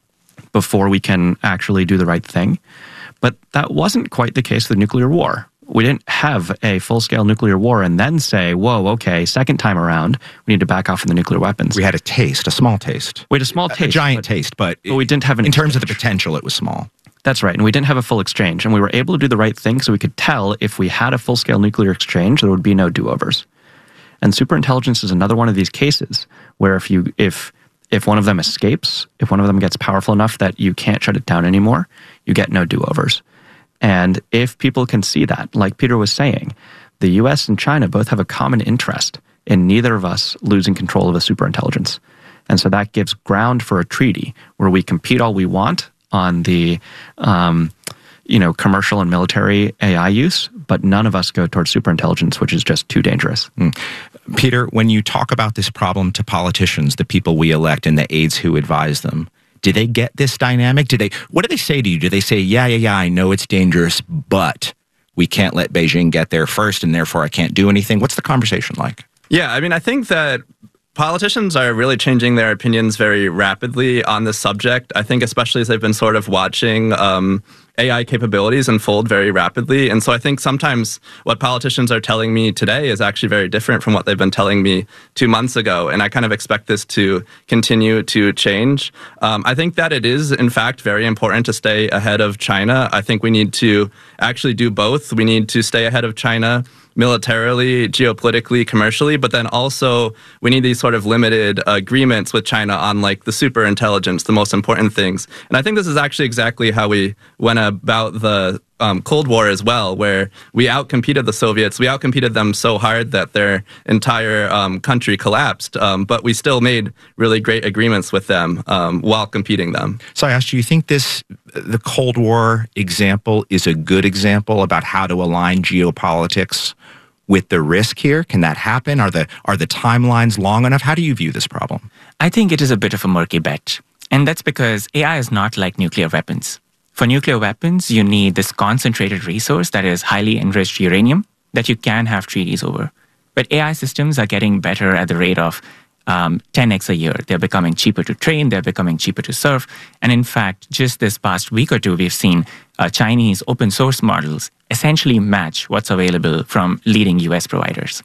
before we can actually do the right thing. But that wasn't quite the case with nuclear war. We didn't have a full-scale nuclear war and then say, whoa, okay, second time around, we need to back off from the nuclear weapons. We had a taste, a small taste. We had a small taste. A giant but, taste, but, but we didn't have an in terms of the potential, it was small. That's right, and we didn't have a full exchange, and we were able to do the right thing so we could tell if we had a full-scale nuclear exchange, there would be no do-overs. And superintelligence is another one of these cases where if you if if one of them escapes, if one of them gets powerful enough that you can't shut it down anymore, you get no do-overs. And if people can see that, like Peter was saying, the U S and China both have a common interest in neither of us losing control of a superintelligence. And so that gives ground for a treaty where we compete all we want on the um, you know, commercial and military A I use, but none of us go towards superintelligence, which is just too dangerous. Mm. Peter, when you talk about this problem to politicians, the people we elect and the aides who advise them, do they get this dynamic? Do they? What do they say to you? Do they say, yeah, yeah, yeah, I know it's dangerous, but we can't let Beijing get there first, and therefore I can't do anything? What's the conversation like? Yeah, I mean, I think that politicians are really changing their opinions very rapidly on this subject. I think especially as they've been sort of watching um, A I capabilities unfold very rapidly. And so I think sometimes what politicians are telling me today is actually very different from what they've been telling me two months ago. And I kind of expect this to continue to change. Um, I think that it is, in fact, very important to stay ahead of China. I think we need to actually do both. We need to stay ahead of China militarily, geopolitically, commercially, but then also we need these sort of limited agreements with China on like the super intelligence, the most important things. And I think this is actually exactly how we went about the um, Cold War as well, where we outcompeted the Soviets. We outcompeted them so hard that their entire um, country collapsed, um, but we still made really great agreements with them um, while competing them. So I asked you, you think this, the Cold War example is a good example about how to align geopolitics with the risk here? Can that happen? Are the are the timelines long enough? How do you view this problem? I think it is a bit of a murky bet. And that's because A I is not like nuclear weapons. For nuclear weapons, you need this concentrated resource that is highly enriched uranium that you can have treaties over. But A I systems are getting better at the rate of um, ten x a year. They're becoming cheaper to train. They're becoming cheaper to serve. And in fact, just this past week or two, we've seen uh, Chinese open source models essentially match what's available from leading U S providers.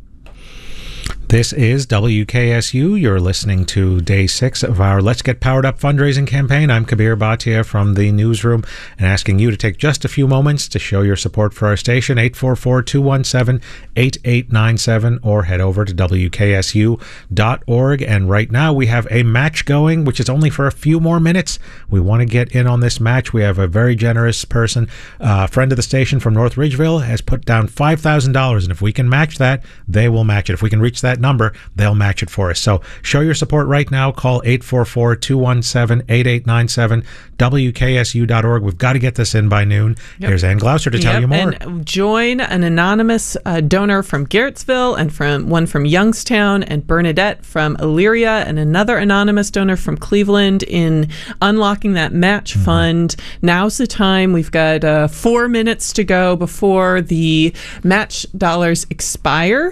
This is W K S U. You're listening to day six of our Let's Get Powered Up fundraising campaign. I'm Kabir Bhatia from the newsroom and asking you to take just a few moments to show your support for our station, eight four four, two one seven, eight eight nine seven, or head over to W K S U dot org. And right now we have a match going, which is only for a few more minutes. We want to get in on this match. We have a very generous person, a uh, friend of the station from North Ridgeville, has put down five thousand dollars. And if we can match that, they will match it. If we can reach that that number, they'll match it for us. So show your support right now. Call eight four four, two one seven, eight eight nine seven, W K S U dot org. We've got to get this in by noon. Yep. Here's Ann Glouser to tell yep. you more. And join an anonymous uh, donor from Garrettsville, and from one from Youngstown, and Bernadette from Elyria, and another anonymous donor from Cleveland in unlocking that match mm-hmm. fund. Now's the time. We've got uh, four minutes to go before the match dollars expire.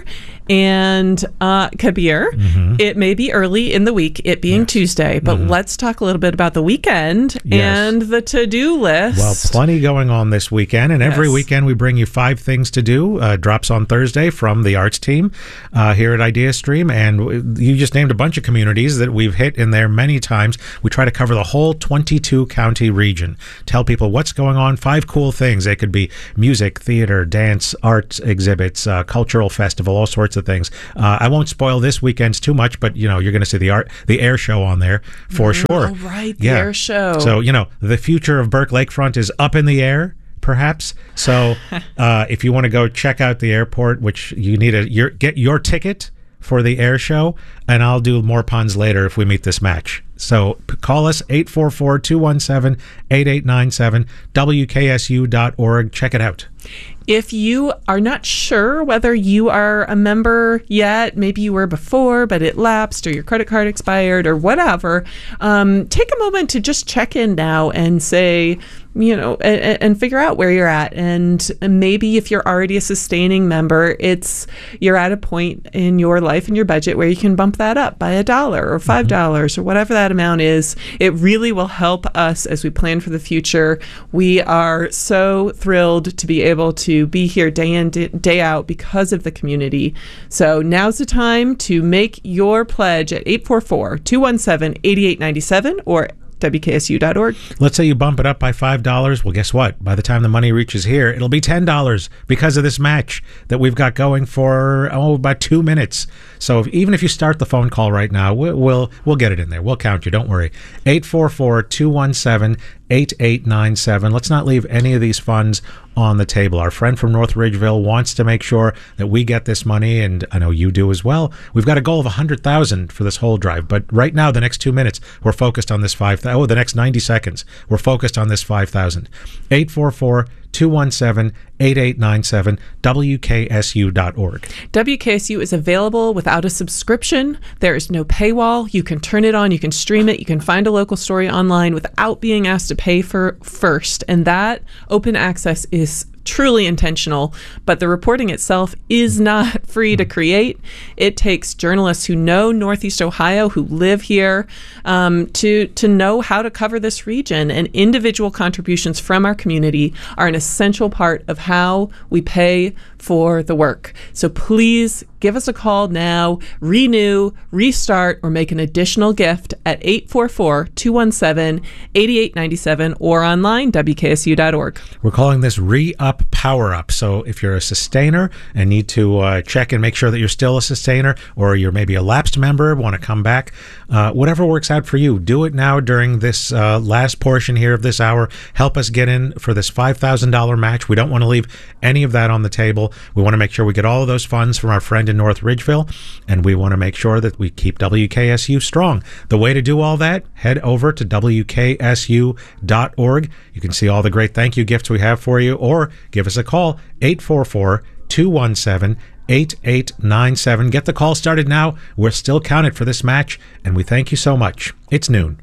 And uh, Kabir, mm-hmm. it may be early in the week, it being yes. Tuesday, but mm-hmm. let's talk a little bit about the weekend yes. and the to-do list. Well, plenty going on this weekend, and every yes. weekend we bring you five things to do. Uh, drops on Thursday from the arts team uh, here at IdeaStream, and you just named a bunch of communities that we've hit in there many times. We try to cover the whole twenty-two county region. Tell people what's going on, five cool things. They could be music, theater, dance, art exhibits, uh, cultural festival, all sorts of things. Uh, I won't spoil this weekend's too much, but you know you're going to see the art, the air show on there for mm, sure. Oh, right, the yeah. air show. So you know the future of Burke Lakefront is up in the air, perhaps. So uh, if you want to go check out the airport, which you need to your, get your ticket for the air show, and I'll do more puns later if we meet this match. So p- call us eight four four, two one seven, eight eight nine seven, W K S U dot org. Check it out. If you are not sure whether you are a member yet, maybe you were before, but it lapsed, or your credit card expired, or whatever, um, take a moment to just check in now and say, you know, and, and figure out where you're at. And maybe if you're already a sustaining member, it's you're at a point in your life and your budget where you can bump that up by a dollar or five dollars mm-hmm. or whatever that amount is. It really will help us as we plan for the future. We are so thrilled to be able to be here day in, day out because of the community. So now's the time to make your pledge at eight four four, two one seven, eight eight nine seven or W K S U dot org. Let's say you bump it up by five dollars. Well, guess what? By the time the money reaches here, it'll be ten dollars because of this match that we've got going for, oh, about two minutes. So if, even if you start the phone call right now, we'll, we'll, we'll get it in there. We'll count you. Don't worry. eight four four, two one seven, eight eight nine seven. Let's not leave any of these funds on the table. Our friend from North Ridgeville wants to make sure that we get this money, and I know you do as well. We've got a goal of one hundred thousand dollars for this whole drive, but right now, the next two minutes, we're focused on this five thousand. Oh, the next ninety seconds, we're focused on this five thousand. eight four four, two one seven, eight eight nine seven, W K S U dot org. W K S U is available without a subscription. There is no paywall. You can turn it on, you can stream it, you can find a local story online without being asked to pay for first. And that open access is truly intentional, but the reporting itself is not free to create. It takes journalists who know Northeast Ohio, who live here, um, to to know how to cover this region. And individual contributions from our community are an essential part of how we pay for the work. So please give us a call now, renew, restart, or make an additional gift at eight four four, two one seven, eight eight nine seven or online, W K S U dot org. We're calling this Re-Up Power Up. So if you're a sustainer and need to uh, check and make sure that you're still a sustainer, or you're maybe a lapsed member, want to come back, uh, whatever works out for you, do it now during this uh, last portion here of this hour. Help us get in for this five thousand dollars match. We don't want to leave any of that on the table. We want to make sure we get all of those funds from our friend in North Ridgeville, and we want to make sure that we keep W K S U strong. The way to do all that, head over to W K S U dot org. You can see all the great thank you gifts we have for you, or give us a call, eight four four, two one seven, eight eight nine seven. Get the call started now. We're still counted for this match, and we thank you so much. It's noon.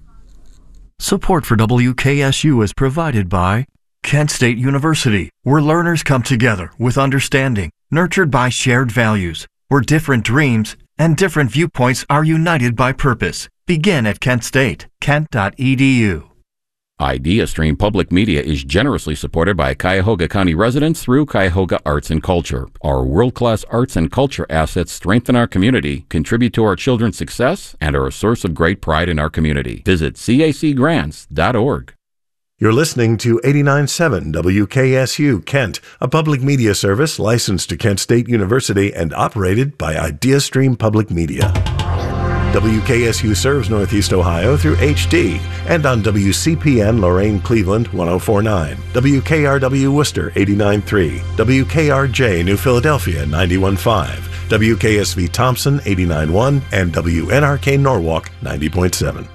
Support for W K S U is provided by Kent State University, where learners come together with understanding, nurtured by shared values, where different dreams and different viewpoints are united by purpose. Begin at Kent State, kent dot e d u. IdeaStream Public Media is generously supported by Cuyahoga County residents through Cuyahoga Arts and Culture. Our world-class arts and culture assets strengthen our community, contribute to our children's success, and are a source of great pride in our community. Visit C A C grants dot org. You're listening to eighty-nine point seven W K S U Kent, a public media service licensed to Kent State University and operated by IdeaStream Public Media. W K S U serves Northeast Ohio through H D and on W C P N Lorain Cleveland one oh four point nine, W K R W Worcester eighty-nine point three, W K R J New Philadelphia ninety-one point five, W K S V Thompson eighty-nine point one and W N R K Norwalk ninety point seven.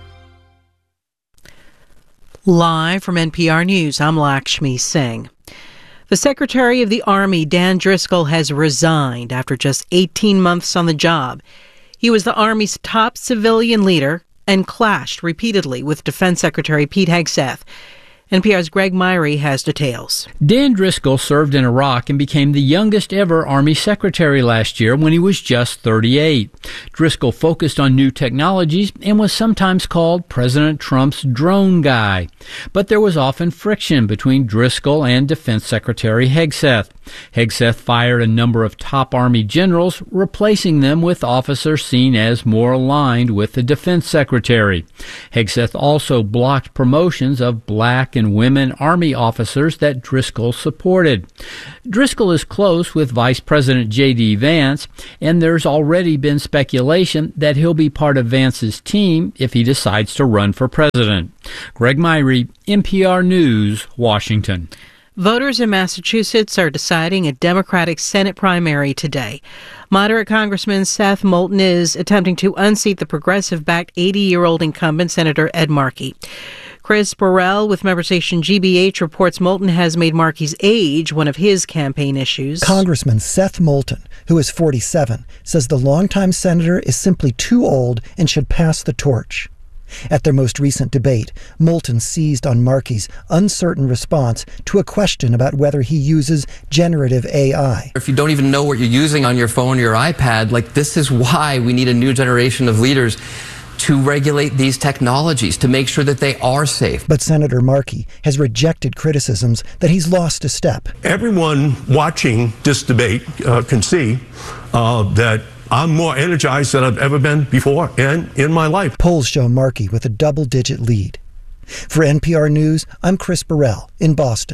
Live from N P R News, I'm Lakshmi Singh. The Secretary of the Army, Dan Driscoll, has resigned after just eighteen months on the job. He was the Army's top civilian leader and clashed repeatedly with Defense Secretary Pete Hegseth. N P R's Greg Myrie has details. Dan Driscoll served in Iraq and became the youngest ever Army Secretary last year when he was just thirty-eight. Driscoll focused on new technologies and was sometimes called President Trump's drone guy. But there was often friction between Driscoll and Defense Secretary Hegseth. Hegseth fired a number of top Army generals, replacing them with officers seen as more aligned with the Defense Secretary. Hegseth also blocked promotions of black and women Army officers that Driscoll supported. Driscoll is close with Vice President J D Vance, and there's already been speculation that he'll be part of Vance's team if he decides to run for president. Greg Myrie, N P R News, Washington. Voters in Massachusetts are deciding a Democratic Senate primary today. Moderate Congressman Seth Moulton is attempting to unseat the progressive-backed eighty-year-old incumbent Senator Ed Markey. Chris Burrell with member station G B H reports Moulton has made Markey's age one of his campaign issues. Congressman Seth Moulton, who is forty-seven, says the longtime senator is simply too old and should pass the torch. At their most recent debate, Moulton seized on Markey's uncertain response to a question about whether he uses generative A I. If you don't even know what you're using on your phone or your iPad, like this is why we need a new generation of leaders to regulate these technologies, to make sure that they are safe. But Senator Markey has rejected criticisms that he's lost a step. Everyone watching this debate uh, can see uh, that I'm more energized than I've ever been before and in my life. Polls show Markey with a double-digit lead. For N P R News, I'm Chris Burrell in Boston.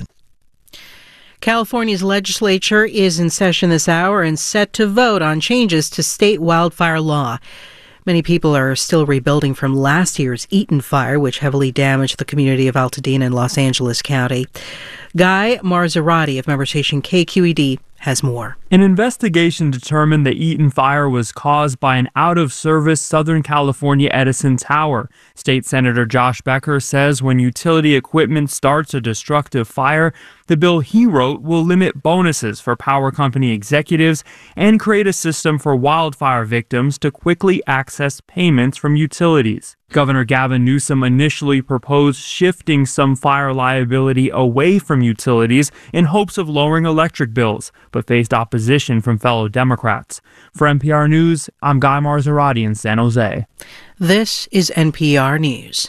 California's legislature is in session this hour and set to vote on changes to state wildfire law. Many people are still rebuilding from last year's Eaton fire, which heavily damaged the community of Altadena in Los Angeles County. Guy Marzorati of member station K Q E D has more. An investigation determined the Eaton fire was caused by an out-of-service Southern California Edison tower. State Senator Josh Becker says when utility equipment starts a destructive fire, the bill he wrote will limit bonuses for power company executives and create a system for wildfire victims to quickly access payments from utilities. Governor Gavin Newsom initially proposed shifting some fire liability away from utilities in hopes of lowering electric bills, but faced opposition from fellow Democrats. For N P R News, I'm Guy Marzorati in San Jose. This is N P R News.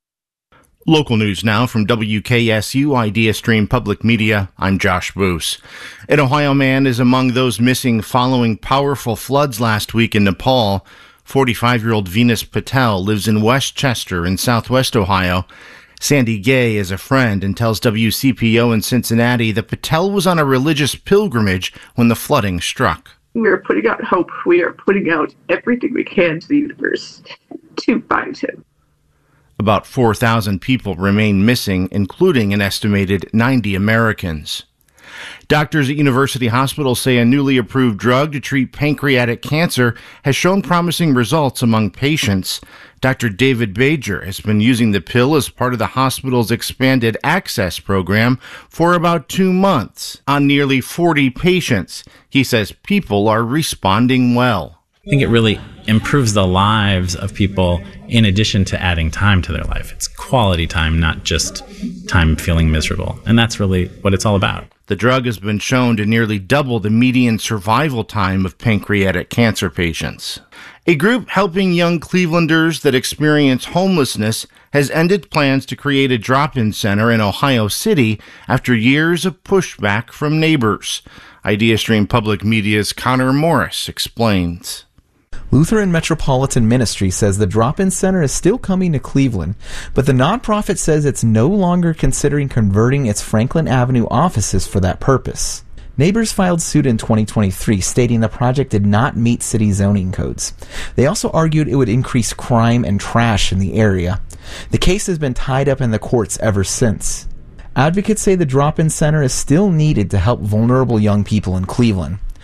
Local news now from W K S U Idea Stream Public Media. I'm Josh Boos. An Ohio man is among those missing following powerful floods last week in Nepal. forty-five-year-old Venus Patel lives in Westchester in southwest Ohio. Sandy Gay is a friend and tells W C P O in Cincinnati that Patel was on a religious pilgrimage when the flooding struck. We are putting out hope. We are putting out everything we can to the universe to find him. About four thousand people remain missing, including an estimated ninety Americans. Doctors at University Hospital say a newly approved drug to treat pancreatic cancer has shown promising results among patients. Doctor David Bajer has been using the pill as part of the hospital's expanded access program for about two months on nearly forty patients. He says people are responding well. I think it really improves the lives of people in addition to adding time to their life. It's quality time, not just time feeling miserable. And that's really what it's all about. The drug has been shown to nearly double the median survival time of pancreatic cancer patients. A group helping young Clevelanders that experience homelessness has ended plans to create a drop-in center in Ohio City after years of pushback from neighbors. IdeaStream Public Media's Connor Morris explains. Lutheran Metropolitan Ministry says the drop-in center is still coming to Cleveland, but the nonprofit says it's no longer considering converting its Franklin Avenue offices for that purpose. Neighbors filed suit in twenty twenty-three stating the project did not meet city zoning codes. They also argued it would increase crime and trash in the area. The case has been tied up in the courts ever since. Advocates say the drop-in center is still needed to help vulnerable young people in Cleveland.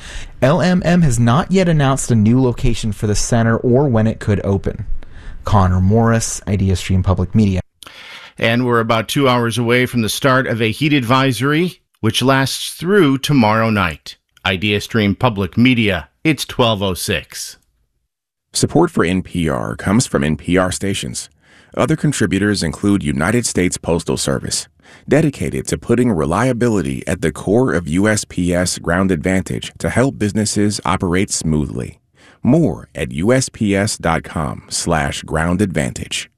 L M M has not yet announced a new location for the center or when it could open. Connor Morris, IdeaStream Public Media. And we're about two hours away from the start of a heat advisory, which lasts through tomorrow night. IdeaStream Public Media, it's twelve oh six. Support for N P R comes from N P R stations. Other contributors include United States Postal Service, dedicated to putting reliability at the core of U S P S Ground Advantage to help businesses operate smoothly. More at usps.com slash ground advantage.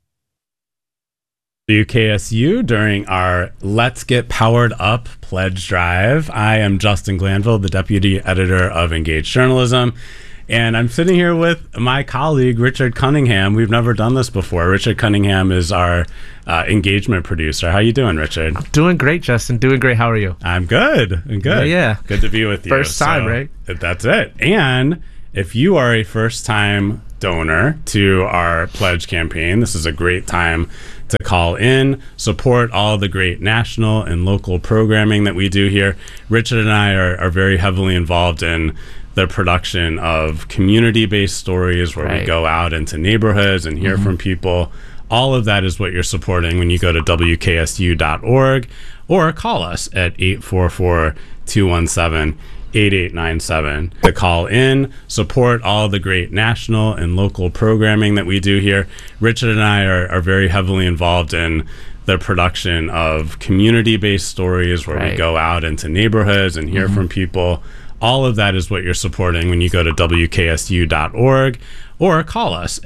W K S U during our Let's Get Powered Up pledge drive. I am Justin Glanville, the Deputy Editor of Engage Journalism, and I'm sitting here with my colleague, Richard Cunningham. We've never done this before. Richard Cunningham is our uh, engagement producer. How you doing, Richard? Doing great, Justin. Doing great. How are you? I'm good. I'm good. Yeah, yeah. Good to be with you. First time, so, right? That's it. And if you are a first-time donor to our pledge campaign, this is a great time to call in, support all the great national and local programming that we do here. Richard and I are, are very heavily involved in the production of community-based stories where right. we go out into neighborhoods and hear mm-hmm. from people. All of that is what you're supporting when you go to W K S U dot org or call us at eight four four, two one seven, eight eight nine seven to call in, support all the great national and local programming that we do here. Richard and I are, are very heavily involved in the production of community-based stories where right. we go out into neighborhoods and hear mm-hmm. from people. All of that is what you're supporting when you go to W K S U dot org or call us